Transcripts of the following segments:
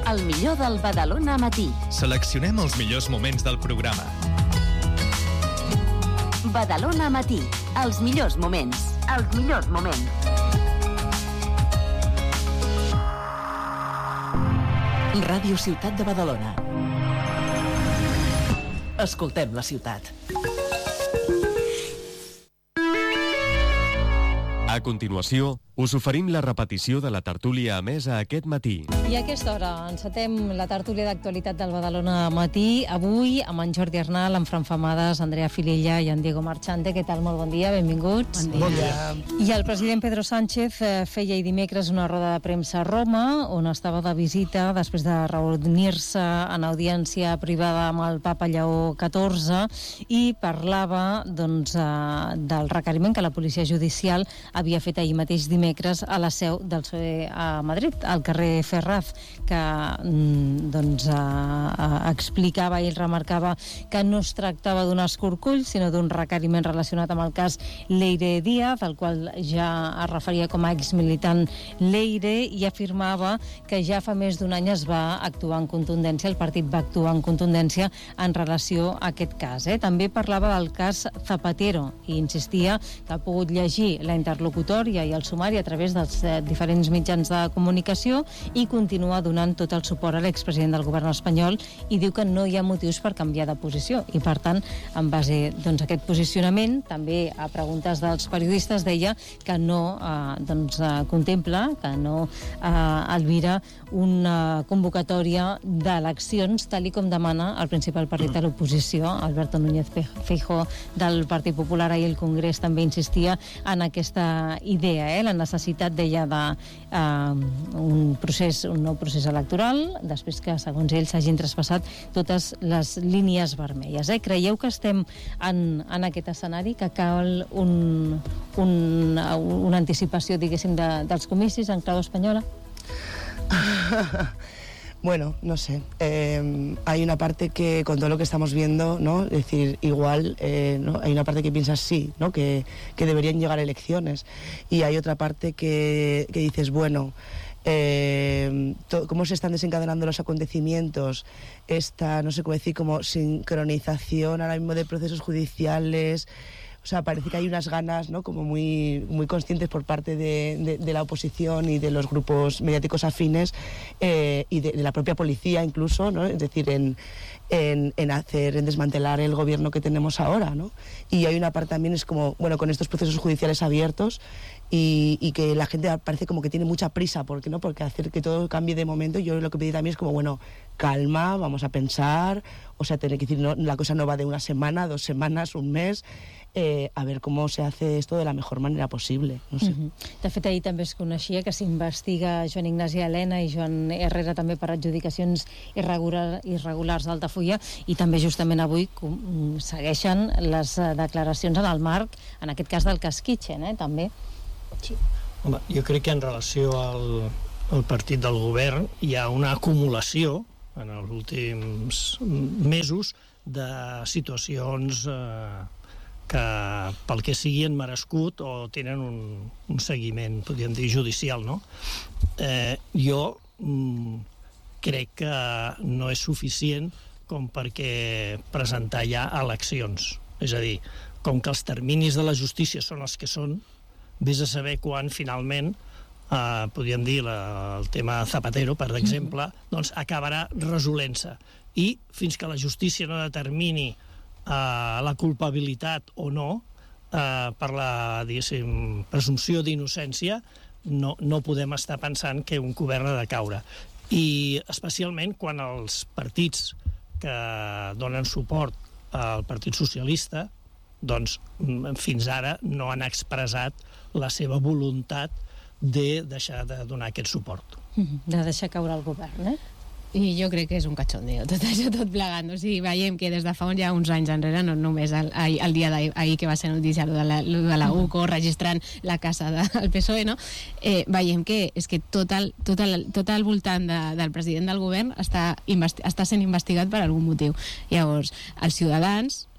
El millor del Badalona Matí. Seleccionem els millors moments del programa. Badalona Matí. Els millors moments. Els millors moments. Ràdio Ciutat de Badalona. Escoltem la ciutat. A continuació, us oferim la repetició de la tertúlia emesa aquest matí. I a aquesta hora encetem la tertúlia d'actualitat del Badalona Matí. Avui amb en Jordi Arnal, en Fran Famades, Andrea Filella i en Diego Marchante. Què tal? Molt bon dia, benvinguts. Bon dia. I el president Pedro Sánchez feia ahir dimecres una roda de premsa a Roma, on estava de visita després de reunir-se en audiència privada amb el papa Lleó XIV i parlava del requeriment que la policia judicial havia fet ahir mateix dimecres a la seu del PSOE a Madrid, al carrer Ferraz, que explicava i remarcava que no es tractava d'un escorcoll, sinó d'un requeriment relacionat amb el cas Leire Díaz, al qual ja es referia com a exmilitant Leire, i afirmava que ja fa més d'un any es va actuar en contundència, el partit va actuar en contundència en relació a aquest cas. També parlava del cas Zapatero i insistia que ha pogut llegir la interlocutòria i el sumari a través dels diferents mitjans de comunicació i continua donant tot el suport a l'expresident del govern espanyol i diu que no hi ha motius per canviar de posició i per tant, en base a aquest posicionament, també a preguntes dels periodistes deia que no contempla, que no albira una convocatòria d'eleccions tal i com demana el principal partit de l'oposició, Alberto Núñez Feijóo del Partit Popular. Ahir el Congrés també insistia en aquesta idea, la necessitat, deia, d'un nou procés electoral, després que, segons ell, s'hagin traspassat totes les línies vermelles. Creieu que estem en aquest escenari, que cal una anticipació, diguéssim, dels comicis en clau espanyola? Bueno, no sé. Hay una parte que, con todo lo que estamos viendo, ¿no? Es decir, igual, ¿no? Hay una parte que piensa sí, ¿no? Que deberían llegar elecciones. Y hay otra parte que dices, bueno, cómo se están desencadenando los acontecimientos, esta, no sé cómo decir, como sincronización ahora mismo de procesos judiciales. O sea, parece que hay unas ganas, ¿no? Como muy, muy conscientes por parte de la oposición y de los grupos mediáticos afines y de la propia policía incluso, ¿no? Es decir, en desmantelar el gobierno que tenemos ahora, ¿no? Y hay una parte también, es como, bueno, con estos procesos judiciales abiertos y que la gente parece como que tiene mucha prisa, porque hacer que todo cambie de momento. Yo lo que pedí también es como, bueno, calma, vamos a pensar, o sea, tener que decir, no, la cosa no va de una semana, 2 semanas, un mes, a ver cómo se hace esto de la mejor manera possible, no sé. De fet, ahir també es coneixia que s'investiga Joan Ignasi Elena i Joan Herrera també per adjudicacions irregulars d'Altafulla, i també justament avui segueixen les declaracions en el marc, en aquest cas del cas Kitchen, també. Sí. Home, jo crec que en relació al partit del govern hi ha una acumulació en els últims mesos de situacions que pel que sigui han merescut o tenen un seguiment, podríem dir, judicial, no? Jo crec que no és suficient com perquè presentar ja eleccions. És a dir, com que els terminis de la justícia són els que són, vés a saber quan finalment, podríem dir, el tema Zapatero, per exemple, doncs acabarà resolent-se. I fins que la justícia no determini la culpabilitat o no, per la, diguéssim, presumpció d'innocència, no podem estar pensant que un govern ha de caure. I especialment quan els partits que donen suport al Partit Socialista, doncs fins ara no han expressat la seva voluntat de deixar de donar aquest suport. De deixar caure el govern, I jo crec que és un cachondeo, tot això, tot plegant. O sigui, veiem que des de fa ja uns anys enrere, no només el dia d'ahir que va ser notícia de la UCO registrant la casa del PSOE, no? Veiem que és que tot al voltant del president del govern està sent investigat per algun motiu. Llavors, els ciutadans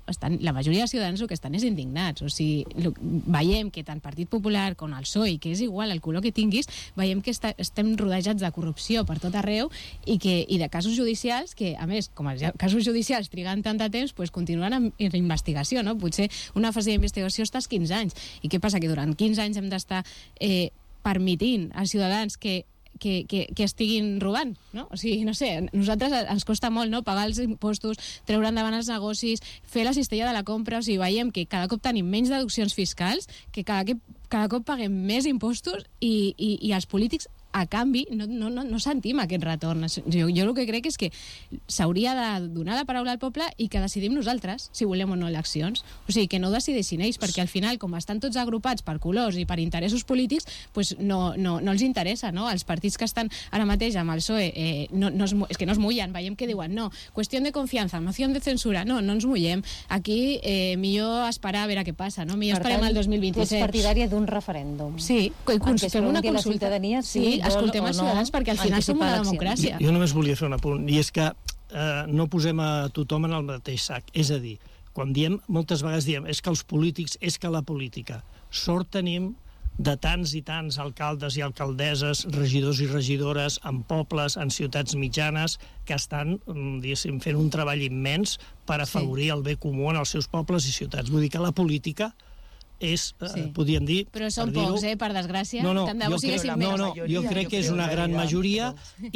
la majoria de ciutadans el que estan és indignats. O sigui, veiem que tant Partit Popular com el PSOE, que és igual el color que tinguis, veiem que estem rodejats de corrupció per tot arreu i de casos judicials que, a més, com els casos judicials triguen tant de temps, doncs continuen en investigació, no? Potser una fase d'investigació estàs 15 anys. I què passa? Que durant 15 anys hem d'estar permitint als ciutadans que estiguin robant, no? O sigui, no sé, a nosaltres ens costa molt, no?, pagar els impostos, treure endavant els negocis, fer la cistella de la compra, o sigui, veiem que cada cop tenim menys deduccions fiscals, que cada cop paguem més impostos i els polítics, a canvi, no sentim aquest retorn. Jo el que crec és que s'hauria de donar la paraula al poble i que decidim nosaltres si volem o no eleccions. O sigui, que no decideixin ells, perquè al final, com estan tots agrupats per colors i per interessos polítics, doncs no els interessa, no? Els partits que estan ara mateix amb el PSOE és que no es mullen, veiem que diuen no, qüestió de confiança, moció de censura, no ens mullem. Aquí millor esperar a veure què passa, no? Millor esperem el 2027. Tu ets partidària d'un referèndum. Sí, fem una consulta. Sí, escoltem els ciutadans perquè al final som una democràcia. Jo només volia fer un apunt, i és que no posem a tothom en el mateix sac. És a dir, quan moltes vegades diem és que els polítics, és que la política. Sort tenim de tants i tants alcaldes i alcaldesses, regidors i regidores, en pobles, en ciutats mitjanes, que estan, diguéssim, fent un treball immens per afavorir el bé comú en els seus pobles i ciutats. Vull dir que la política és, podríem dir... Però són pocs, per desgràcia. No, jo crec que és una gran majoria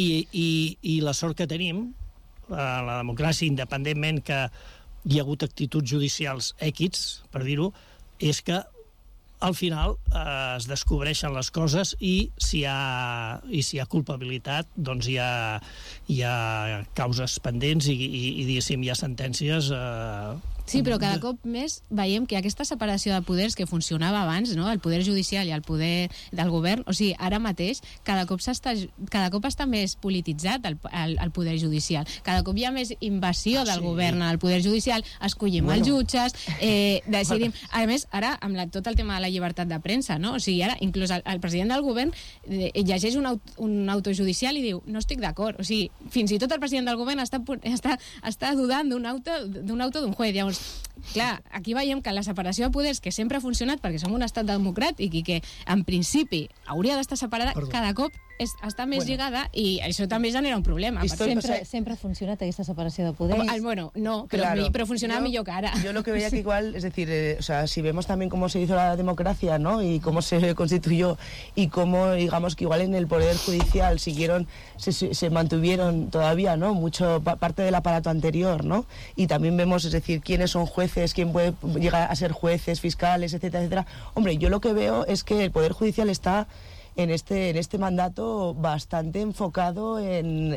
i la sort que tenim, la democràcia, independentment que hi ha hagut actituds judicials èquits, per dir-ho, és que al final es descobreixen les coses i si hi ha culpabilitat, doncs hi ha causes pendents i diguéssim, hi ha sentències... Sí, però cada cop més veiem que aquesta separació de poders que funcionava abans, no?, el poder judicial i el poder del govern, o sigui, ara mateix cada cop està més polititzat el poder judicial. Cada cop hi ha més invasió del govern al poder judicial, escollim els jutges, decidim... A més, ara, amb tot el tema de la llibertat de premsa, no? O sigui, ara, inclús el president del govern llegeix un auto judicial i diu, no estic d'acord. O sigui, fins i tot el president del govern està dudant d'un auto d'un juez. Llavors, clar, aquí veiem que la separació de poders, que sempre ha funcionat perquè som un estat democràtic i que en principi hauria d'estar separada, cada cop està més lligada i això també genera un problema. Sempre ha funcionat aquesta separació de poders. No, pero funcionaba mejor que ahora. Yo lo que veía que igual, es decir, si vemos también cómo se hizo la democracia, ¿no?, y cómo se constituyó y cómo, digamos, que igual en el Poder Judicial se mantuvieron todavía, ¿no?, mucho parte del aparato anterior, ¿no? Y también vemos, es decir, quiénes son jueces, quién puede llegar a ser jueces, fiscales, etcétera, etcétera. Hombre, yo lo que veo es que el Poder Judicial está en este mandato bastante enfocado en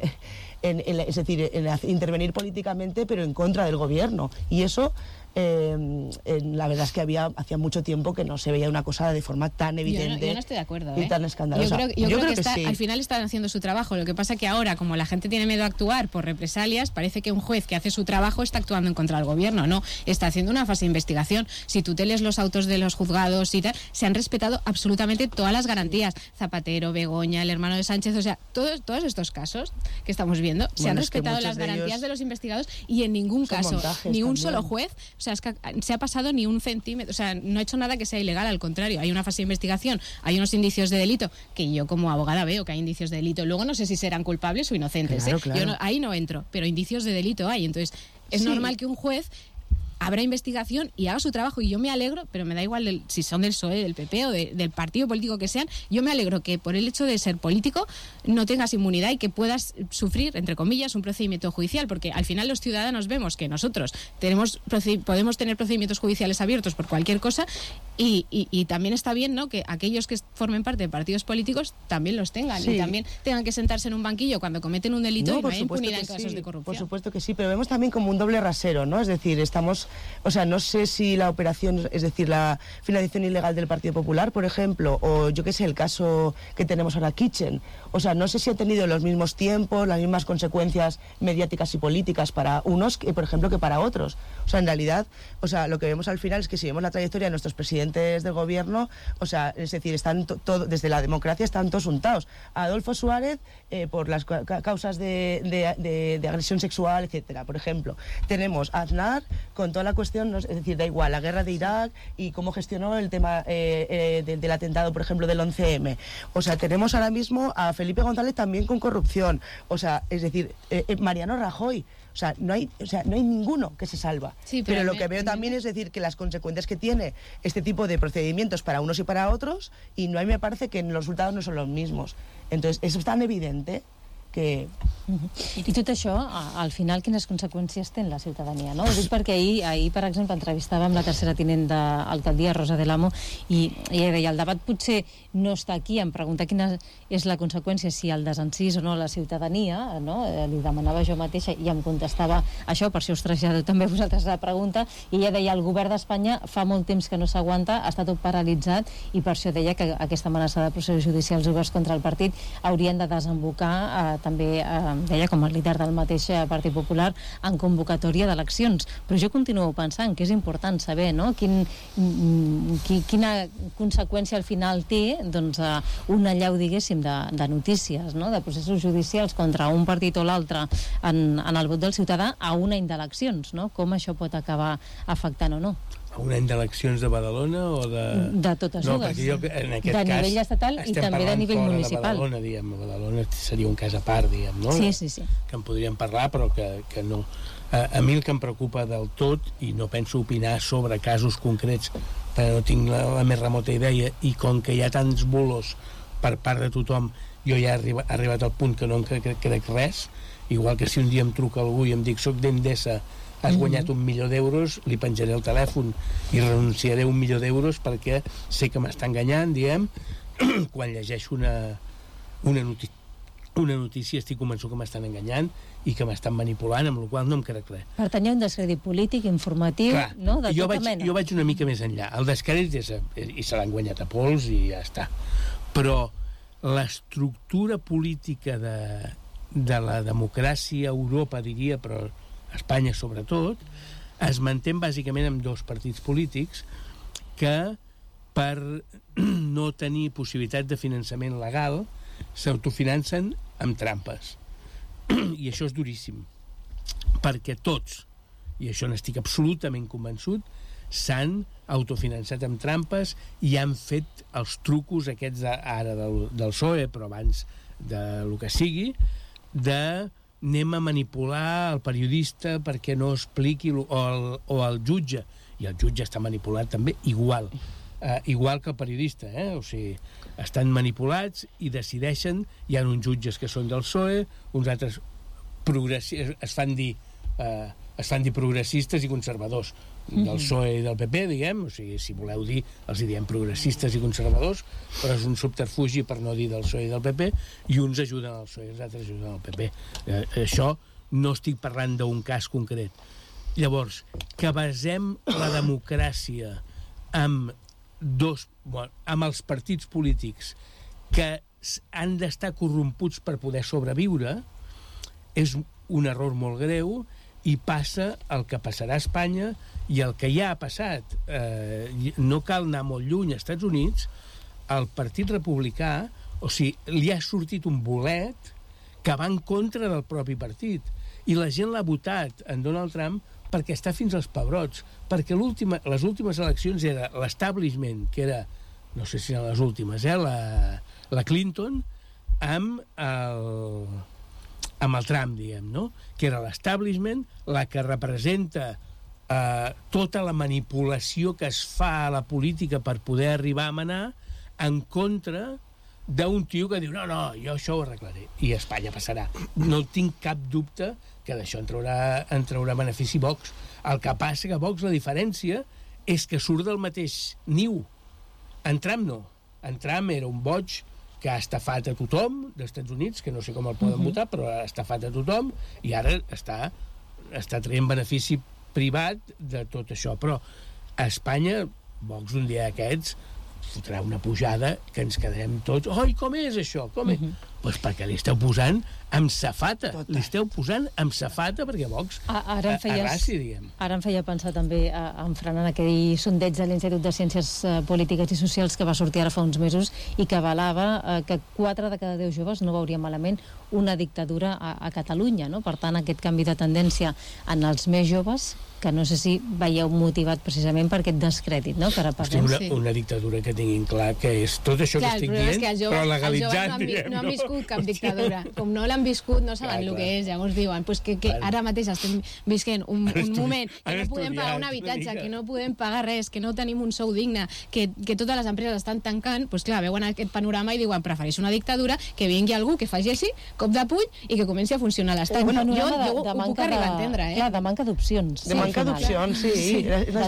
intervenir políticamente, pero en contra del gobierno. Y eso, la verdad es que hacía mucho tiempo que no se veía una cosa de forma tan evidente. Yo no estoy de acuerdo, y tan escandalosa. Yo creo que sí. Al final están haciendo su trabajo. Lo que pasa que ahora, como la gente tiene miedo a actuar por represalias, parece que un juez que hace su trabajo está actuando en contra del gobierno. No, está haciendo una fase de investigación. Si tú te lees los autos de los juzgados y tal, se han respetado absolutamente todas las garantías. Zapatero, Begoña, el hermano de Sánchez, o sea, todos estos casos que estamos viendo, se han respetado las garantías de los investigados y en ningún caso, ni un solo juez, o sea, es que se ha pasado ni un centímetro, o sea, no ha hecho nada que sea ilegal, al contrario, hay una fase de investigación, hay unos indicios de delito, que yo como abogada veo que hay indicios de delito, luego no sé si serán culpables o inocentes, claro. Yo ahí no entro, pero indicios de delito hay, entonces es normal que un juez habrá investigación y haga su trabajo, y yo me alegro, pero me da igual si son del PSOE, del PP o del partido político que sean, yo me alegro que por el hecho de ser político no tengas inmunidad y que puedas sufrir, entre comillas, un procedimiento judicial, porque al final los ciudadanos vemos que nosotros podemos tener procedimientos judiciales abiertos por cualquier cosa y también está bien, ¿no?, que aquellos que formen parte de partidos políticos también los tengan y también tengan que sentarse en un banquillo cuando cometen un delito y no haya impunidad en casos de corrupción. Por supuesto que sí, pero vemos también como un doble rasero, ¿no? Es decir, no sé si la operación, es decir, la financiación ilegal del Partido Popular, por ejemplo, o yo qué sé, el caso que tenemos ahora, Kitchen, o sea, no sé si ha tenido los mismos tiempos, las mismas consecuencias mediáticas y políticas para unos, por ejemplo, que para otros. O sea, en realidad, lo que vemos al final es que si vemos la trayectoria de nuestros presidentes presidentes del gobierno, o sea, es decir, están desde la democracia están todos untados. Adolfo Suárez por las causas de agresión sexual, etcétera, por ejemplo. Tenemos a Aznar con toda la cuestión, es decir, da igual, la guerra de Irak y cómo gestionó el tema del atentado, por ejemplo, del 11M. O sea, tenemos ahora mismo a Felipe González también con corrupción. O sea, es decir, Mariano Rajoy. O sea, no hay ninguno que se salva. Sí, pero lo que veo también es decir que las consecuencias que tiene este tipo de procedimientos para unos y para otros, y no, a mí me parece que los resultados no son los mismos. Entonces, eso es tan evidente que... I tot això, al final, quines conseqüències té en la ciutadania, no? Ho dic perquè ahir, per exemple, entrevistàvem la tercera tinent d'alcaldia, Rosa del Amo, i ella deia, el debat potser no està aquí, em pregunta quina és la conseqüència, si el desencís o no a la ciutadania, no? Li demanava jo mateixa i em contestava això, per si us trasllado també a vosaltres la pregunta, i ella deia, el govern d'Espanya fa molt temps que no s'aguanta, està tot paralitzat, i per això deia que aquesta amenaça de processos judicials oberts contra el partit haurien de desembocar també, deia, com a líder del mateix Partit Popular, en convocatòria d'eleccions. Però jo continuo pensant que és important saber, no?, quina conseqüència al final té, doncs, una allau, diguéssim, de notícies, no?, de processos judicials contra un partit o l'altre en el vot del ciutadà a un any d'eleccions, no? Com això pot acabar afectant o no? A un any d'eleccions de Badalona o de... De totes dues. Perquè jo, en aquest cas, nivell estatal i també de nivell municipal. De Badalona, diguem. Badalona seria un cas a part, diguem, no? Sí. Que en podríem parlar, però que no. A mi el que em preocupa del tot, i no penso opinar sobre casos concrets, perquè no tinc la més remota idea, i com que hi ha tants bolos per part de tothom, jo ja he arribat al punt que no en crec res, igual que si un dia em truca algú i em dic soc d'Endesa, has guanyat 1 milió d'euros, li penjaré el telèfon i renunciaré a 1 milió d'euros perquè sé que m'està enganyant, diguem. Quan llegeixo una notícia estic convençut que m'estan enganyant i que m'estan manipulant, amb la qual no em crec res. Per tant, hi ha un descrèdit polític, informatiu, no? De tota mena. Jo vaig una mica més enllà. El descrèdit i se l'han guanyat a pols i ja està. Però l'estructura política de la democràcia a Europa, diria, però Espanya sobretot, es manté bàsicament amb 2 partits polítics que, per no tenir possibilitat de finançament legal, s'autofinancen amb trampes. I això és duríssim, perquè tots, i això n'estic absolutament convençut, s'han autofinançat amb trampes i han fet els trucos aquests ara del PSOE, però abans del que sigui, anem a manipular el periodista perquè no expliqui, o el jutge, i el jutge està manipulat també igual que el periodista, o sigui, estan manipulats i decideixen. Hi ha uns jutges que són del PSOE, uns altres es fan dir progressistes i conservadors del PSOE i del PP, diguem, o sigui, si voleu dir, els diem progressistes i conservadors, però és un subterfugi per no dir del PSOE i del PP, i uns ajuden al PSOE i els altres ajuden al PP. Això no estic parlant d'un cas concret. Llavors, que basem la democràcia amb els partits polítics que han d'estar corromputs per poder sobreviure és un error molt greu, i passa el que passarà a Espanya i el que ja ha passat. No cal anar molt lluny. Als Estats Units, el Partit Republicà, o sigui, li ha sortit un bolet que va en contra del propi partit. I la gent l'ha votat en Donald Trump perquè està fins als pebrots. Perquè les últimes eleccions era l'establishment, que era, no sé si eren les últimes, la Clinton, amb el Trump, diguem, no? Que era l'establishment, la que representa tota la manipulació que es fa a la política per poder arribar a manar, en contra d'un tio que diu no, jo això ho arreglaré, i a Espanya passarà. No tinc cap dubte que d'això en traurà benefici Vox. El que passa que Vox, la diferència és que surt del mateix niu. En Trump no. En Trump era un boig que ha estafat a tothom dels Estats Units, que no sé com el poden votar, però ha estafat a tothom, i ara està traient benefici privat de tot això. Però a Espanya, Vox un dia d'aquests fotrà una pujada que ens quedarem tots, oi, com és això? Com és? Doncs perquè li esteu posant amb safata. Li esteu posant amb safata perquè Vox arrasi, diguem. Ara em feia pensar també en Fran, en aquell sondeig de l'Institut de Ciències Polítiques i Socials que va sortir ara fa uns mesos i que avalava que 4 de cada 10 joves no veurien malament una dictadura a Catalunya, no? Per tant, aquest canvi de tendència en els més joves, que no sé si veieu motivat precisament per aquest descrèdit, no? Una dictadura que tinguin clar que és tot això que estic dient, però legalitzat, diguem. No han viscut cap dictadura. Com no l'han viscut, no saben el que és. Llavors diuen que ara mateix estem visquent un moment que no podem pagar un habitatge, que no podem pagar res, que no tenim un sou digne, que totes les empreses estan tancant, doncs clar, veuen aquest panorama i diuen prefereixo una dictadura, que vingui algú que faci així, cop de puny, i que comenci a funcionar l'Estat. Jo ho puc arribar a entendre, Clar, de manca d'opcions. Manca d'opcions, sí.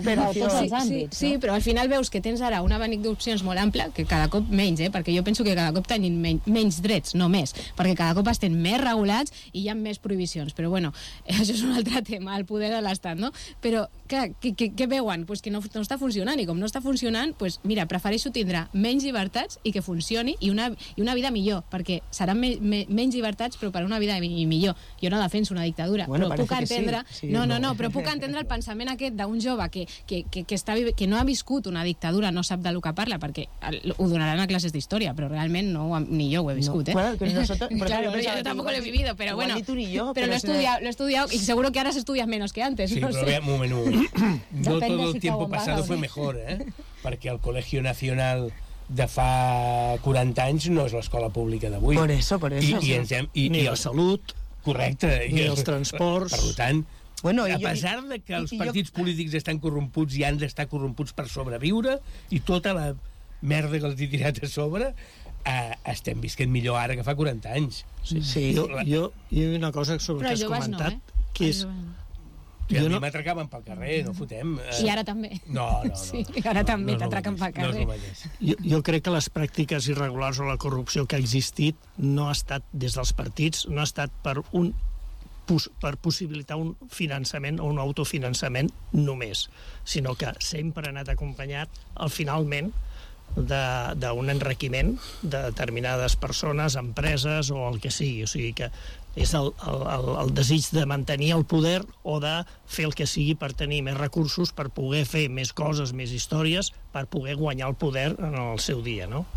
Sí, però al final veus que tens ara un abanic d'opcions molt ample, que cada cop menys, perquè jo penso que cada cop tenim menys drets, no més, perquè cada cop estem més regulats i hi ha més prohibicions. Però bueno, això és un altre tema, el poder de l'Estat, no? Però, clar, què veuen? Pues que no està funcionant, i com no està funcionant, pues mira, prefereixo tindre menys llibertats i que funcioni, i una vida millor, perquè seran menys llibertats, però per una vida millor. Jo no defenso una dictadura, però puc entendre... No, però puc entendre el pensament aquest d'un jove que no ha viscut una dictadura, no sap de lo que parla, perquè ho donaran a classes d'història, però realment ni jo ho he viscut, Claro, pero yo tampoco lo he vivido, pero bueno, ni tú ni yo, pero lo he estudiado y seguro que ahora se estudia menos que antes. Sí, no pero sé. un momento. No todo el tiempo pasado fue mejor, perquè el Colegio Nacional de fa 40 anys no és l'escola pública d'avui. Por eso. Ni la salut, correcte, ni els transports. Per tant, a pesar de que els partits polítics estan corromputs i han d'estar corromputs per sobreviure, i tota la merda que els he tirat a sobre, estem visquent millor ara que fa 40 anys. Sí. Jo hi ha una cosa sobre el que has comentat, que és... A mi m'atracaven pel carrer, no fotem. I ara també. No. Sí, ara també t'atraquen pel carrer. Jo crec que les pràctiques irregulars o la corrupció que ha existit no ha estat des dels partits, no ha estat per possibilitar un finançament o un autofinançament només, sinó que sempre ha anat acompanyat finalment d'un enriquiment de determinades persones, empreses o el que sigui. O sigui que és el desig de mantenir el poder o de fer el que sigui per tenir més recursos, per poder fer més coses, més històries, per poder guanyar el poder en el seu dia, no?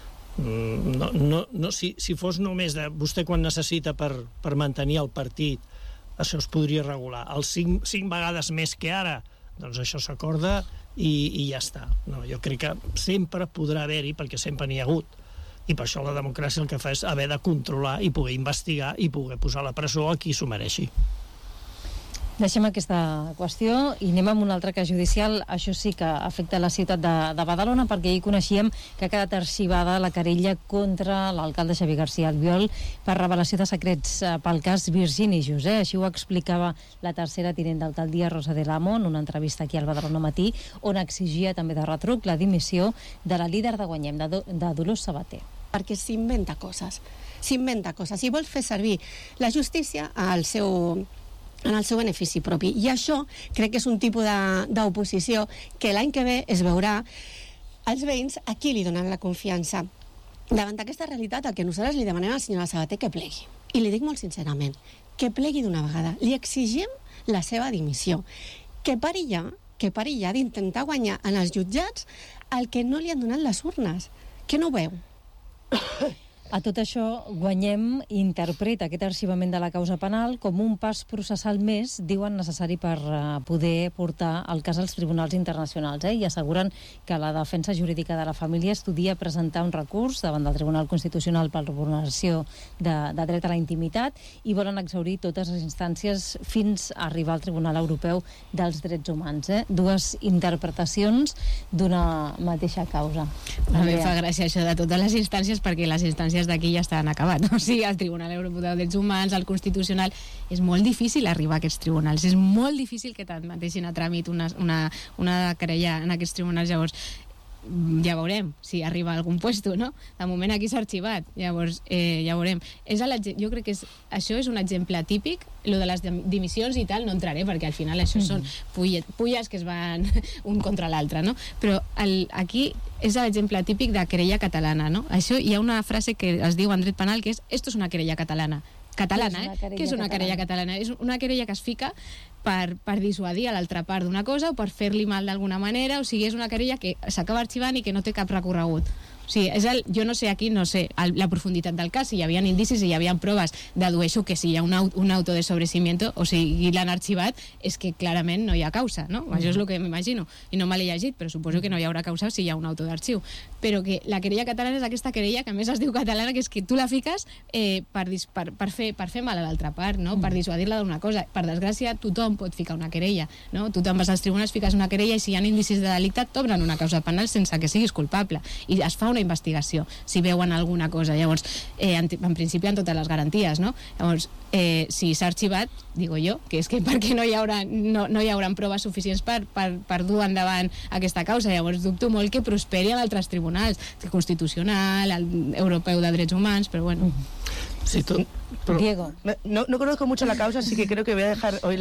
Si fos només de vostè quan necessita per mantenir el partit, això es podria regular. Els 5 vegades més que ara, doncs això s'acorda i ja està. No, jo crec que sempre podrà haver-hi, perquè sempre n'hi ha hagut, i per això la democràcia el que fa és haver de controlar i poder investigar i poder posar a la presó a qui s'ho mereixi. Deixem aquesta qüestió i anem amb un altre cas judicial. Això sí que afecta la ciutat de Badalona, perquè ahir coneixíem que ha quedat arxivada la querella contra l'alcalde Xavier García Albiol per revelació de secrets pel cas Virgini José. Així ho explicava la tercera tinent d'alcaldia, Rosa de l'Amo, en una entrevista aquí al Badalona Matí, on exigia també de retruc la dimissió de la líder de Guanyem, de Dolors Sabater. Perquè s'inventa coses i vol fer servir la justícia en el seu benefici propi. I això crec que és un tipus d'oposició que l'any que ve es veurà als veïns a qui li donen la confiança. Davant d'aquesta realitat, el que nosaltres li demanem a la senyora Sabater que plegui. I li dic molt sincerament, que plegui d'una vegada. Li exigim la seva dimissió. Que pari ja d'intentar guanyar en els jutjats el que no li han donat les urnes. Que no ho veu? A tot això, Guanyem interpreta aquest arxivament de la causa penal com un pas processal més, diuen, necessari per poder portar el cas als tribunals internacionals, i asseguren que la defensa jurídica de la família estudia presentar un recurs davant del Tribunal Constitucional per la vulneració de dret a la intimitat i volen exhaurir totes les instàncies fins a arribar al Tribunal Europeu dels Drets Humans. Dues interpretacions d'una mateixa causa. A mi em fa gràcia això de totes les instàncies, perquè les instàncies d'aquí ja estan acabat. O sigui, el Tribunal Europeu dels Drets Humans, el Constitucional, és molt difícil arribar a aquests tribunals, és molt difícil que t'admetessin a tràmit una querella en aquests tribunals. Llavors, ja veurem si arriba a algun puesto, no? De moment aquí s'ha arxivat, llavors ja veurem. Jo crec que això és un exemple típic, lo de les dimissions i tal, no entraré, perquè al final això són pulles que es van un contra l'altre, no? Però aquí és l'exemple típic de querella catalana, no? Això hi ha una frase que es diu en dret penal que és «esto es una querella catalana». Catalana, Què és una querella catalana? És una querella que es fica per dissuadir a l'altra part d'una cosa o per fer-li mal d'alguna manera, o sigui, és una querella que s'acaba arxivant i que no té cap recorregut. O sigui, jo no sé aquí, la profunditat del cas, si hi havia indicis, si hi havia proves, dedueixo que si hi ha un auto de sobrecimiento, o sigui, l'han arxivat, és que clarament no hi ha causa, no? Això és el que m'imagino, i no me l'he llegit, però suposo que no hi haurà causa si hi ha un auto d'arxiu. Però que la querella catalana és aquesta querella que a més es diu catalana, que és que tu la fiques per fer mal a l'altra part, no? Per dissuadir-la d'una cosa. Per desgràcia, tothom pot ficar una querella, no? Tu te'n vas als tribunals, fiques una querella i si hi ha indicis de delicte t'obren una causa penal sense que siguis culpable. I es fa una investigació, si veuen alguna cosa. Llavors, en principi, en totes les garanties, no? Llavors, si s'ha arxivat, digo jo, que és que perquè no hi haurà proves suficients per dur endavant aquesta causa. Llavors, dubto molt que prosperi a altres tribunals, el Constitucional, el Europeu de Drets Humans, però bueno. Sí, Diego. No conozco mucho la causa, así que creo que voy a dejar hoy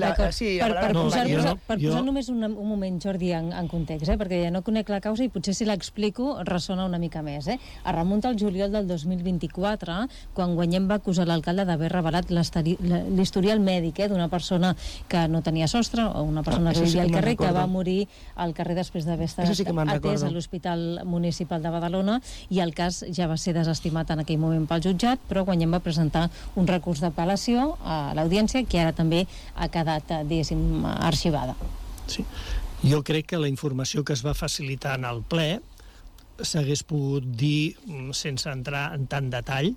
per posar només un moment, Jordi, en context, perquè ja no conec la causa i potser si l'explico ressona una mica més. Es remunta al juliol del 2024, quan Guanyem va acusar l'alcalde d'haver revelat l'historial mèdic d'una persona que no tenia sostre, o una persona que vivia al carrer, que va morir al carrer després d'haver estat atès a l'Hospital Municipal de Badalona, i el cas ja va ser desestimat en aquell moment pel jutjat, però Guanyem va presentar un recurs d'apel·lació a l'audiència que ara també ha quedat, diguéssim, arxivada. Sí. Jo crec que la informació que es va facilitar en el ple s'hagués pogut dir sense entrar en tant detall,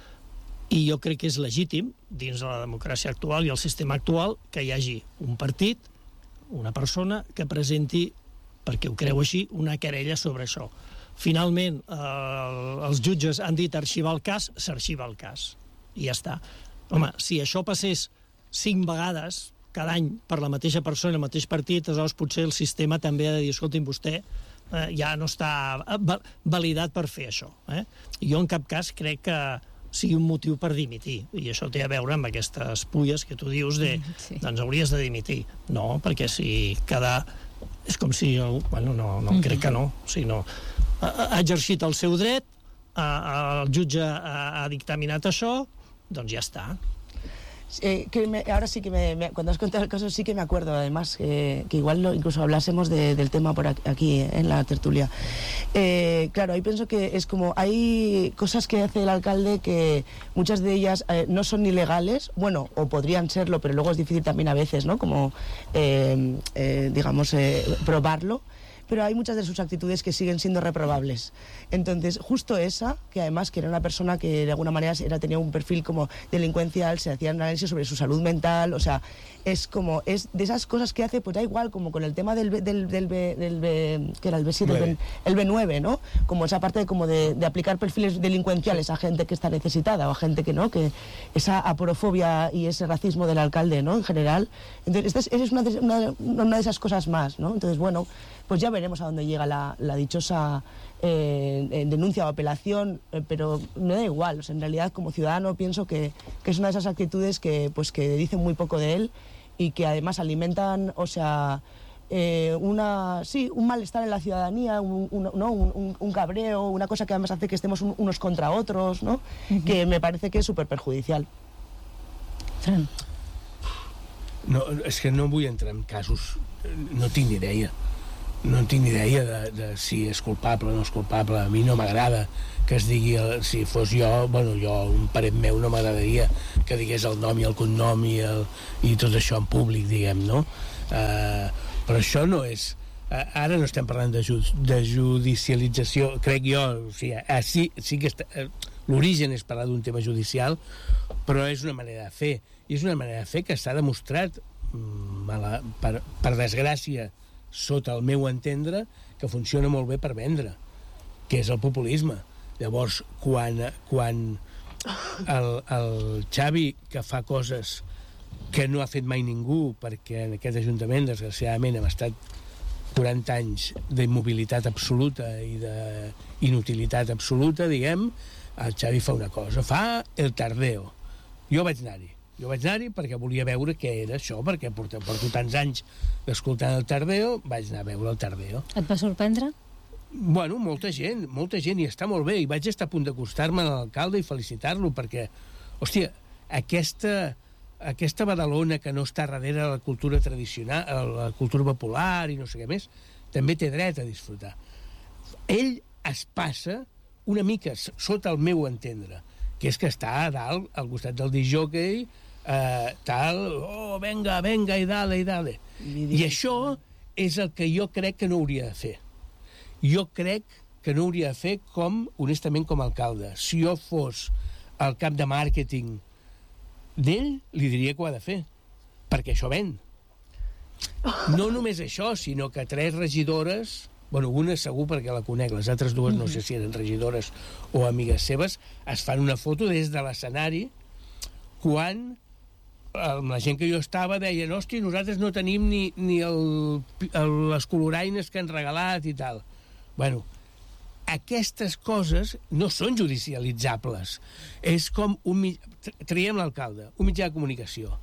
i jo crec que és legítim, dins de la democràcia actual i el sistema actual, que hi hagi un partit, una persona, que presenti, perquè ho creu així, una querella sobre això. Finalment, els jutges han dit arxivar el cas, s'arxiva el cas. I ja està. Home, si això passés 5 vegades cada any per la mateixa persona, el mateix partit, aleshores potser el sistema també ha de dir, escolti'm, vostè ja no està validat per fer això. Jo en cap cas crec que sigui un motiu per dimitir, i això té a veure amb aquestes pulles que tu dius de doncs hauries de dimitir. No, perquè si cada... És com si... Bueno, no, crec que no. Si no ha exercit el seu dret, el jutge ha dictaminat això, doncs ja està. Ahora sí que cuando has contado el caso sí que me acuerdo, además, que igual incluso hablásemos del tema por aquí en la tertulia. Claro, ahí pienso que es como, hay cosas que hace el alcalde que muchas de ellas no son ilegales, bueno, o podrían serlo, pero luego es difícil también a veces, ¿no? Como, digamos, probarlo. Pero hay muchas de sus actitudes que siguen siendo reprobables. Entonces, justo esa, que además que era una persona que de alguna manera tenía un perfil como delincuencial, se hacía un análisis sobre su salud mental, o sea, es de esas cosas que hace, pues da igual, como con el tema del que era el B7, el B9, ¿no? Como esa parte de aplicar perfiles delincuenciales a gente que está necesitada o a gente que no, que esa aporofobia y ese racismo del alcalde, ¿no? En general. Entonces, esta es una de esas cosas más, ¿no? Entonces, bueno, pues ya veremos a dónde llega la dichosa denuncia o apelación, pero me da igual. O sea, en realidad, como ciudadano, pienso que es una de esas actitudes que dicen muy poco de él y que además alimentan, o sea, un malestar en la ciudadanía, un cabreo, una cosa que además hace que estemos unos contra otros, ¿no? Que me parece que és súper perjudicial. Fran. No, és que no vull entrar en casos, no tinc ni idea. No tinc ni idea de si és culpable o no és culpable. A mi no m'agrada que es digui, si fos jo, bueno, un parent meu no m'agradaria que digués el nom i el cognom i tot això en públic, diguem, no? Però això no és... Ara no estem parlant de judicialització, crec jo, o sigui, sí que l'origen és parlar d'un tema judicial, però és una manera de fer, i és una manera de fer que s'ha demostrat, per desgràcia, sota el meu entendre, que funciona molt bé per vendre, que és el populisme. Llavors, quan el Xavi, que fa coses que no ha fet mai ningú, perquè en aquest Ajuntament, desgraciadament, hem estat 40 anys d'immobilitat absoluta i d'inutilitat absoluta, diguem, el Xavi fa una cosa, fa el Tardeo. Jo vaig anar-hi perquè volia veure què era això, perquè porto tants anys escoltant el Tardeo, vaig anar a veure el Tardeo. Et va sorprendre? Bueno, molta gent, i està molt bé, i vaig estar a punt d'acostar-me a l'alcalde i felicitar-lo, perquè, hòstia, aquesta Badalona que no està darrere de la cultura tradicional, la cultura popular i no sé què més, també té dret a disfrutar. Ell es passa una mica sota el meu entendre, que és que està a dalt, al costat del discjòquei, venga, i dale. I això és el que jo crec que no hauria de fer. Jo crec que no hauria de fer honestament, com a alcalde. Si jo fos el cap de màrqueting d'ell, li diria que ho ha de fer, perquè això ven. No només això, sinó que 3 regidores, bueno, una segur perquè la conec, les altres 2 no sé si eren regidores o amigues seves, es fan una foto des de l'escenari quan la gent que jo estava deien, hòstia, nosaltres no tenim ni les coloraines que han regalat i tal. Bueno, aquestes coses no són judicialitzables. És com traiem l'alcalde, un mitjà de comunicació.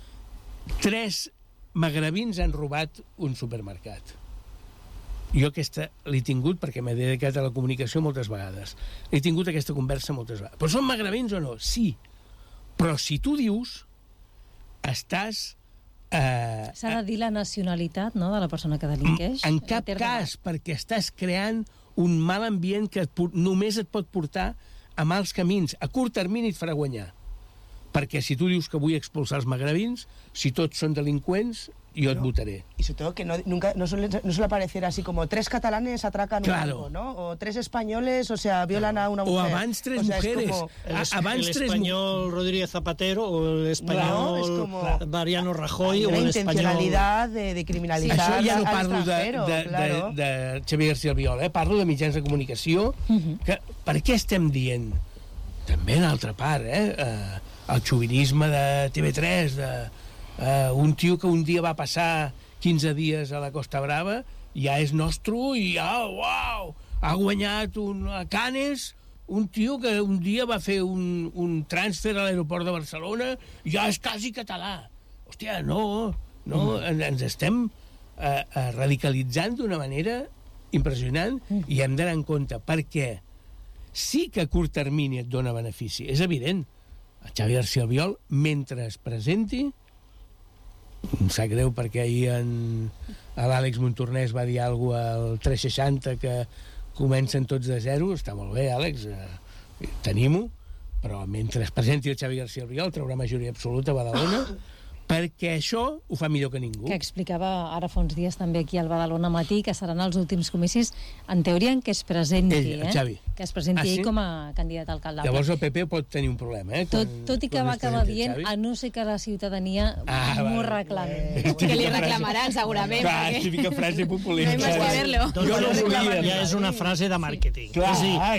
3 magrebins han robat un supermercat. Jo aquesta l'he tingut perquè m'he dedicat a la comunicació moltes vegades. He tingut aquesta conversa moltes vegades. Però són magrebins o no? Sí. Però si tu dius, estàs... S'ha de dir la nacionalitat, no?, de la persona que delinqueix. En cap cas, perquè estàs creant un mal ambient que només et pot portar a mals camins. A curt termini et farà guanyar. Perquè si tu dius que vull expulsar els magrebins, si tots són delinqüents, yo te votaré. Y sobre todo que no suele aparecer así como 3 catalanes atracan un banco, ¿no? O 3 españoles, o sea, violan a una mujer. O abans 3 mujeres. El español Rodríguez Zapatero o el español Mariano Rajoy o el español... La intencionalidad de criminalitzar Això ja no parlo claro. de Xavier García Albiol, parlo de mitjans de comunicació, que per què estem dient, també en altra part, el xovinisme de TV3, un tio que un dia va passar 15 dies a la Costa Brava ja és nostre i uau, ha guanyat a Canes un tio que un dia va fer un transfer a l'aeroport de Barcelona i ja és quasi català. Hòstia, no, ens estem radicalitzant d'una manera impressionant i hem d'anar en compte, perquè sí que a curt termini et dona benefici, és evident. El Xavi García Albiol, mentre es presenti, em sap greu perquè ahir l'Àlex Montornès va dir alguna cosa al 360 que comencen tots de zero. Està molt bé, Àlex, tenim-ho, però mentre es presenti el Xavi García Albiol traurà majoria absoluta a Badalona, perquè això ho fa millor que ningú. Que explicava ara fa uns dies també aquí al Badalona Matí que seran els últims comicis, en teoria, en què es presenti, el Xavi. Que es presenti ell com a candidat alcaldable. Llavors el PP pot tenir un problema, Tot i que va acabar dient, a no ser que la ciutadania m'ho reclami. Que li reclamaran, segurament. Clar, és típica frase populista. No que verlo. Jo no volia. Ja és una frase de màrqueting. Clar,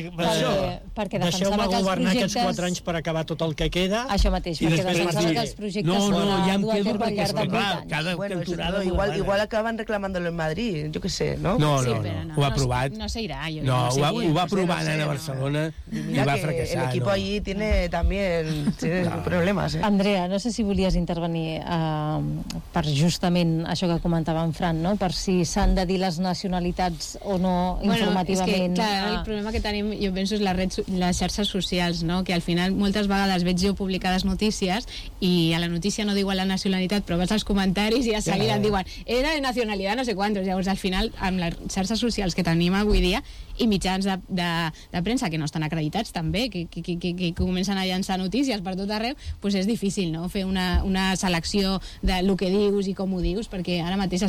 deixeu-me governar aquests 4 anys per acabar tot el que queda. Això mateix, perquè defensava que els projectes ja em quedo perquè, clar, cada cantonada... Igual acaban reclamándolo en Madrid, yo qué sé, ¿no? No, ho ha aprovat. No se irá. No, ho va aprovar a Barcelona y va a fracasar. El equipo allí tiene también problemas. Andrea, no sé si volies intervenir per justament això que comentava en Fran, no? Per si s'han de dir les nacionalitats o no informativament. És que, clar, el problema que tenim, jo penso, és les xarxes socials, no? Que al final moltes vegades veig jo publicades notícies i a la notícia no diuen la nacionalitat, però vas als comentaris i a seguida et diuen era de nacionalitat no sé quantos. Llavors, al final, amb les xarxes socials que tenim avui dia i mitjans de premsa que no estan acreditats també, que comencen a llançar notícies per tot arreu, doncs és difícil, no?, fer una selecció de lo que dius i com ho dius, perquè ara mateix